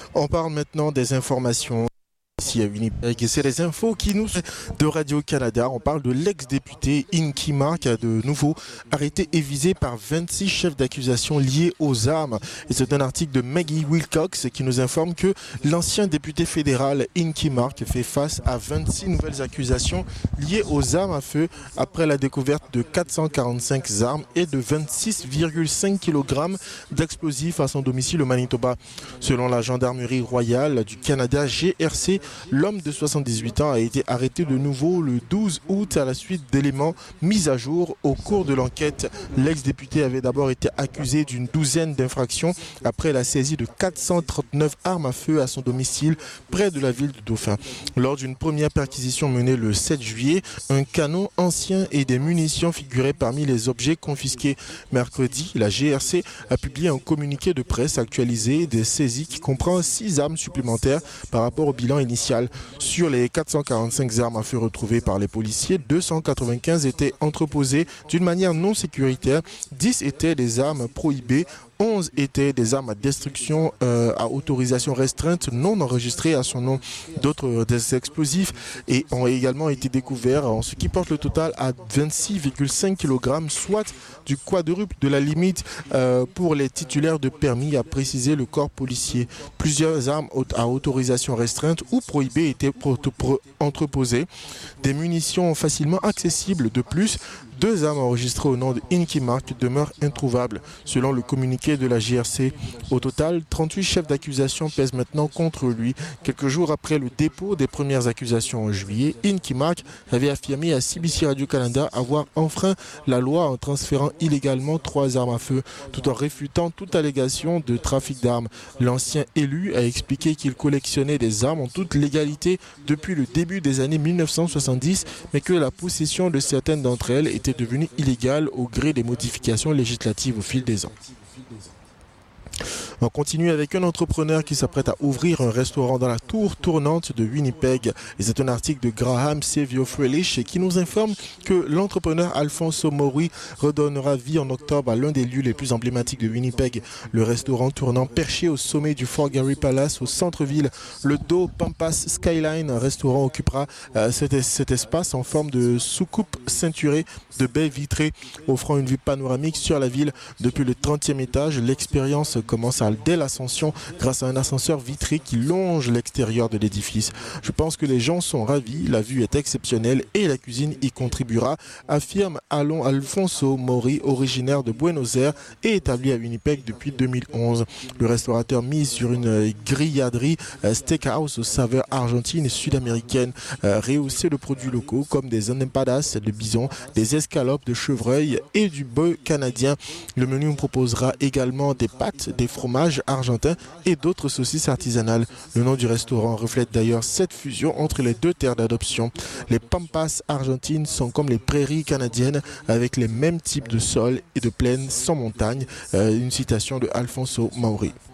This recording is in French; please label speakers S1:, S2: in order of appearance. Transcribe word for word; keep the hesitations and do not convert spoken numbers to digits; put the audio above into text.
S1: On parle maintenant des informations ici à Winnipeg et c'est les infos qui nous de Radio-Canada. On parle de l'ex-député Inky Mark, de nouveau arrêté et visé par vingt-six chefs d'accusation liés aux armes. Et c'est un article de Maggie Wilcox qui nous informe que l'ancien député fédéral Inky Mark fait face à vingt-six nouvelles accusations liées aux armes à feu après la découverte de quatre cent quarante-cinq armes et de vingt-six virgule cinq kilogrammes d'explosifs à son domicile au Manitoba. Selon la Gendarmerie royale du Canada, G R C, l'homme de soixante-dix-huit ans a été arrêté de nouveau le douze août à la suite d'éléments mis à jour au cours de l'enquête. L'ex-député avait d'abord été accusé d'une douzaine d'infractions après la saisie de quatre cent trente-neuf armes à feu à son domicile près de la ville de Dauphin. Lors d'une première perquisition menée le sept juillet, un canon ancien et des munitions figuraient parmi les objets confisqués. Mercredi, la G R C a publié un communiqué de presse actualisé des saisies qui comprend six armes supplémentaires par rapport au bilan initial. Sur les quatre cent quarante-cinq armes à feu retrouvées par les policiers, deux cent quatre-vingt-quinze étaient entreposées d'une manière non sécuritaire, dix étaient des armes prohibées, onze étaient des armes à destruction euh, à autorisation restreinte non enregistrées à son nom. D'autres euh, des explosifs et ont également été découverts, en ce qui porte le total à vingt-six virgule cinq kilogrammes, soit du quadruple de la limite euh, pour les titulaires de permis, a précisé le corps policier. Plusieurs armes à autorisation restreinte ou prohibées étaient entreposées. Des munitions facilement accessibles de plus. Deux armes enregistrées au nom de Inky Mark demeurent introuvables, selon le communiqué de la G R C. Au total, trente-huit chefs d'accusation pèsent maintenant contre lui. Quelques jours après le dépôt des premières accusations en juillet, Inky Mark avait affirmé à C B C Radio-Canada avoir enfreint la loi en transférant illégalement trois armes à feu, tout en réfutant toute allégation de trafic d'armes. L'ancien élu a expliqué qu'il collectionnait des armes en toute légalité depuis le début des années mille neuf cent soixante-dix, mais que la possession de certaines d'entre elles était devenue illégale au gré des modifications législatives au fil des ans. On continue avec un entrepreneur qui s'apprête à ouvrir un restaurant dans la tour tournante de Winnipeg. Et c'est un article de Graham Savio Frelich qui nous informe que l'entrepreneur Alfonso Mori redonnera vie en octobre à l'un des lieux les plus emblématiques de Winnipeg, le restaurant tournant perché au sommet du Fort Garry Palace au centre-ville. Le Do Pampas Skyline, un restaurant, occupera euh, cet, cet espace en forme de soucoupe ceinturée de baies vitrées, offrant une vue panoramique sur la ville. Depuis le trentième étage, l'expérience commence à dès l'ascension grâce à un ascenseur vitré qui longe l'extérieur de l'édifice. Je pense que les gens sont ravis, la vue est exceptionnelle et la cuisine y contribuera, affirme Alon Alfonso Mori, originaire de Buenos Aires et établi à Winnipeg depuis deux mille onze. Le restaurateur mise sur une grilladerie euh, steakhouse aux saveurs argentines et sud-américaines, euh, rehaussée de produits locaux comme des empadas de bison, des escalopes de chevreuil et du bœuf canadien. Le menu proposera également des pâtes, des fromages argentin et d'autres saucisses artisanales. Le nom du restaurant reflète d'ailleurs cette fusion entre les deux terres d'adoption. Les Pampas argentines sont comme les prairies canadiennes avec les mêmes types de sols et de plaines sans montagne. Euh, une citation de Alfonso Mauri.